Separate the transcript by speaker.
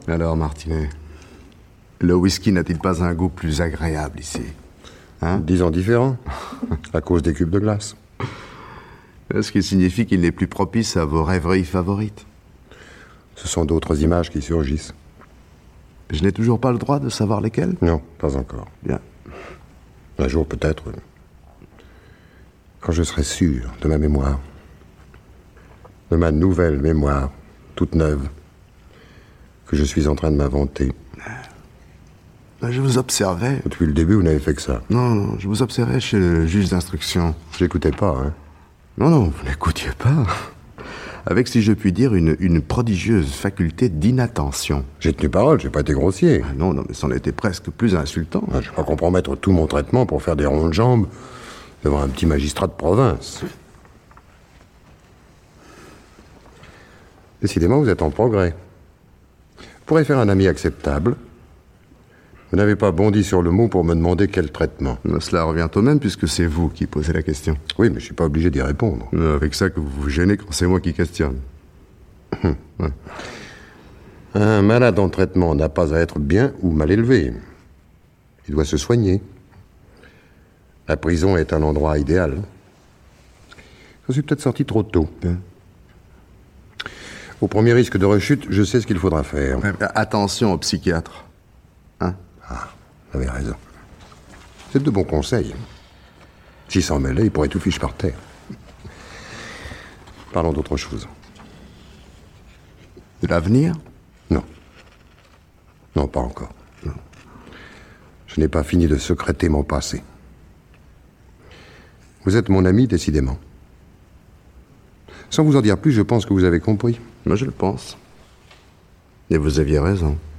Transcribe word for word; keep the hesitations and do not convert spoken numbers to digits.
Speaker 1: Alors, Martinet, le whisky n'a-t-il pas un goût plus agréable ici? Hein?
Speaker 2: Disons différent, à cause des cubes de glace.
Speaker 1: Ce qui signifie qu'il n'est plus propice à vos rêveries favorites.
Speaker 2: Ce sont d'autres images qui surgissent.
Speaker 1: Je n'ai toujours pas le droit de savoir lesquelles?
Speaker 2: Non, pas encore.
Speaker 1: Bien.
Speaker 2: Un jour peut-être, quand je serai sûr de ma mémoire, de ma nouvelle mémoire, toute neuve, que je suis en train de m'inventer.
Speaker 1: Je vous observais.
Speaker 2: Depuis le début, vous n'avez fait que ça.
Speaker 1: Non, non, je vous observais chez le juge d'instruction.
Speaker 2: J'écoutais pas, hein.
Speaker 1: Non, non, vous n'écoutiez pas. Avec, si je puis dire, une, une prodigieuse faculté d'inattention.
Speaker 2: J'ai tenu parole, j'ai pas été grossier.
Speaker 1: Ah non, non, mais c'en était presque plus insultant.
Speaker 2: Ah, je vais pas compromettre tout mon traitement pour faire des ronds de jambes devant un petit magistrat de province. Décidément, vous êtes en progrès. Vous pourrez faire un ami acceptable. Vous n'avez pas bondi sur le mot pour me demander quel traitement.
Speaker 1: Mais cela revient au même puisque c'est vous qui posez la question.
Speaker 2: Oui, mais je suis pas obligé d'y répondre.
Speaker 1: Avec ça que vous vous gênez quand c'est moi qui questionne.
Speaker 2: Ouais. Un malade en traitement n'a pas à être bien ou mal élevé. Il doit se soigner. La prison est un endroit idéal. Je suis peut-être sorti trop tôt.
Speaker 1: Bien.
Speaker 2: Au premier risque de rechute, je sais ce qu'il faudra faire.
Speaker 1: Attention au psychiatre. Hein?
Speaker 2: Ah, vous avez raison. C'est de bons conseils. S'il s'en mêlait, il pourrait tout fiche par terre. Parlons d'autre chose.
Speaker 1: De l'avenir?
Speaker 2: Non. Non, pas encore. Non. Je n'ai pas fini de secréter mon passé. Vous êtes mon ami, décidément. Sans vous en dire plus, je pense que vous avez compris.
Speaker 1: Moi, je le pense. Et vous aviez raison.